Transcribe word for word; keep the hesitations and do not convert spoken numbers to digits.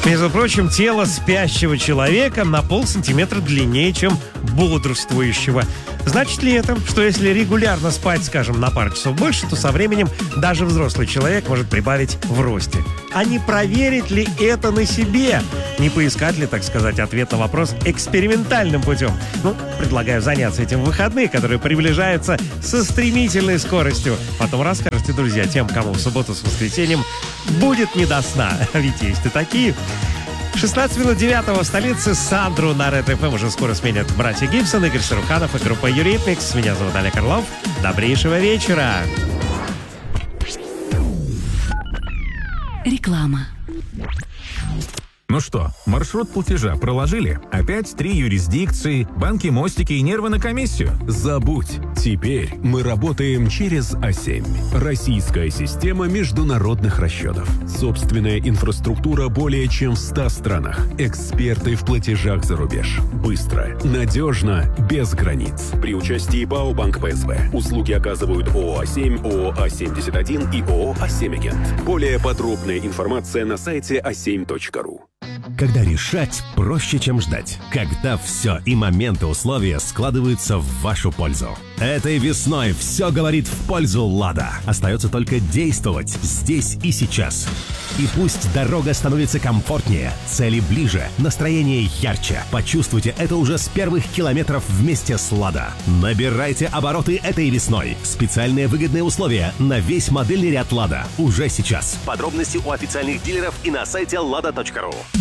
Между прочим, тело спящего человека на полсантиметра длиннее, чем бодрствующего. Значит ли это, что если регулярно спать, скажем, на пару часов больше, то со временем даже взрослый человек может прибавить в росте? А не проверить ли это на себе? Не поискать ли, так сказать, ответ на вопрос экспериментальным путем? Ну, предлагаю заняться этим в выходные, которые приближаются со стремительной скоростью. Потом расскажете, друзья, тем, кому в субботу с воскресеньем будет не до сна. Ведь есть и такие. шестнадцать минут девятого в столице. Сандру на Ред эф эм уже скоро сменят братья Гибсон, Игорь Саруханов и группа Юритмикс. Меня зовут Олег Орлов. Добрейшего вечера. Реклама. Ну что, маршрут платежа проложили? Опять три юрисдикции, банки, мостики и нервы на комиссию? Забудь. Теперь мы работаем через а семь. Российская система международных расчетов. Собственная инфраструктура более чем в ста странах. Эксперты в платежах за рубеж. Быстро, надежно, без границ. При участии ПАО «Банк Пэ Эс Бэ». Услуги оказывают ООО «А семь», ООО «А семьдесят один» и ООО «А семь Агент». Более подробная информация на сайте а семь точка ру. Когда решать проще, чем ждать. Когда все и моменты условия складываются в вашу пользу. Этой весной все говорит в пользу «Лада». Остается только действовать здесь и сейчас. И пусть дорога становится комфортнее, цели ближе, настроение ярче. Почувствуйте это уже с первых километров вместе с «Лада». Набирайте обороты этой весной. Специальные выгодные условия на весь модельный ряд «Лада» уже сейчас. Подробности у официальных дилеров и на сайте лада точка ру.